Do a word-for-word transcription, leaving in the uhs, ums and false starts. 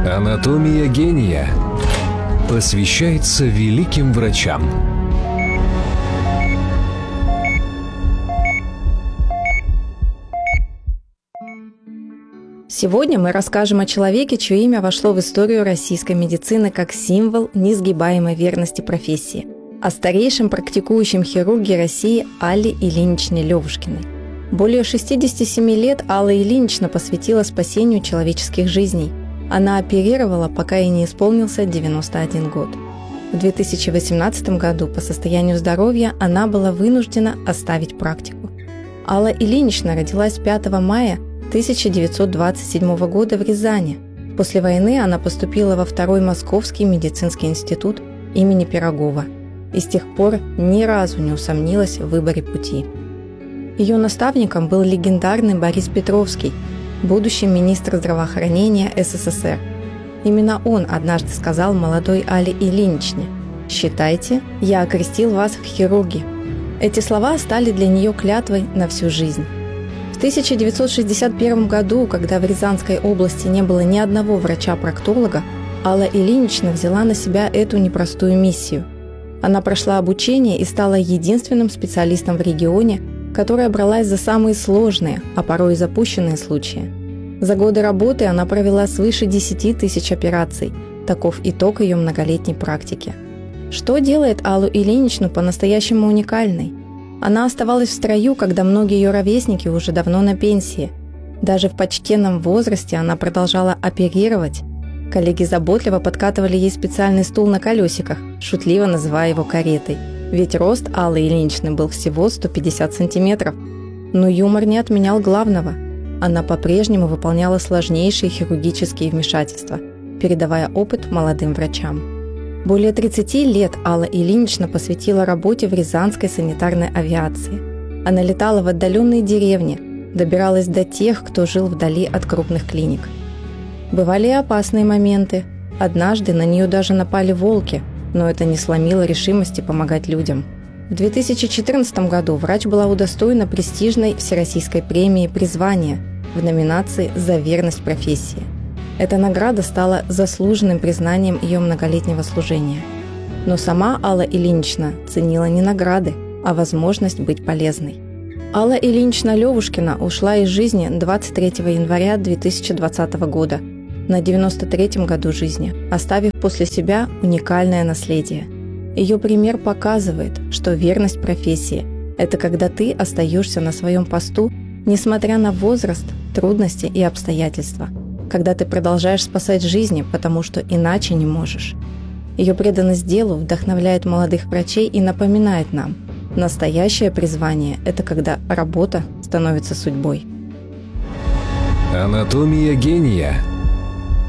Анатомия гения посвящается великим врачам. Сегодня мы расскажем о человеке, чье имя вошло в историю российской медицины как символ несгибаемой верности профессии, о старейшем практикующем хирурге России Алле Ильиничне Левушкиной. Более шестидесяти семи лет Алла Ильинична посвятила спасению человеческих жизней. Она оперировала, пока ей не исполнился девяносто один год. В две тысячи восемнадцатом году по состоянию здоровья она была вынуждена оставить практику. Алла Ильинична родилась пятого мая тысяча девятьсот двадцать седьмого года в Рязани. После войны она поступила во Второй Московский медицинский институт имени Пирогова и с тех пор ни разу не усомнилась в выборе пути. Ее наставником был легендарный Борис Петровский, будущий министр здравоохранения СССР. Именно он однажды сказал молодой Алле Ильиничне: «Считайте, я окрестил вас в хирурги». Эти слова стали для нее клятвой на всю жизнь. В тысяча девятьсот шестьдесят первом году, когда в Рязанской области не было ни одного врача-проктолога, Алла Ильинична взяла на себя эту непростую миссию. Она прошла обучение и стала единственным специалистом в регионе, которая бралась за самые сложные, а порой и запущенные случаи. За годы работы она провела свыше десяти тысяч операций. Таков итог ее многолетней практики. Что делает Аллу Ильиничну по-настоящему уникальной? Она оставалась в строю, когда многие ее ровесники уже давно на пенсии. Даже в почтенном возрасте она продолжала оперировать. Коллеги заботливо подкатывали ей специальный стул на колесиках, шутливо называя его каретой. Ведь рост Аллы Ильиничны был всего сто пятьдесят сантиметров. Но юмор не отменял главного. Она по-прежнему выполняла сложнейшие хирургические вмешательства, передавая опыт молодым врачам. Более тридцати лет Алла Ильинична посвятила работе в рязанской санитарной авиации. Она летала в отдаленные деревни, добиралась до тех, кто жил вдали от крупных клиник. Бывали и опасные моменты. Однажды на нее даже напали волки, но это не сломило решимости помогать людям. В две тысячи четырнадцатом году врач была удостоена престижной всероссийской премии «Призвание» в номинации «За верность профессии». Эта награда стала заслуженным признанием ее многолетнего служения. Но сама Алла Ильинична ценила не награды, а возможность быть полезной. Алла Ильинична Левушкина ушла из жизни двадцать третьего января две тысячи двадцатого года на девяносто третьем году жизни, оставив после себя уникальное наследие. Ее пример показывает, что верность профессии – это когда ты остаешься на своем посту, несмотря на возраст, трудности и обстоятельства, когда ты продолжаешь спасать жизни, потому что иначе не можешь. Ее преданность делу вдохновляет молодых врачей и напоминает нам: настоящее призвание – это когда работа становится судьбой. Анатомия гения.